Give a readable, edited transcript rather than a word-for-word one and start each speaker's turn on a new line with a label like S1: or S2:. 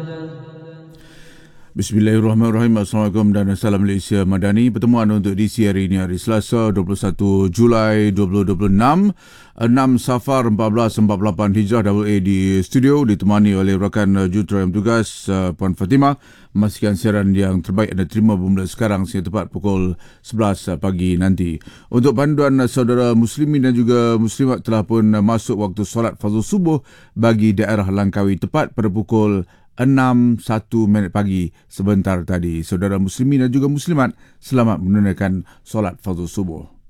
S1: Bismillahirrahmanirrahim. Assalamualaikum dan salam Malaysia Madani. Pertemuan untuk edisi hari ini hari Selasa 21 Julai 2026, 6 Safar 1448 Hijrah AA di studio, ditemani oleh rakan jurutera yang bertugas Puan Fatimah. Memastikan siaran yang terbaik anda terima bermula sekarang sehingga tepat pukul 11 pagi nanti. Untuk panduan saudara muslimin dan juga muslimat telah pun masuk waktu solat fardhu subuh bagi daerah Langkawi tepat pada pukul 6:01 pagi sebentar tadi. Saudara muslimin dan juga muslimat, selamat menunaikan solat fardhu subuh.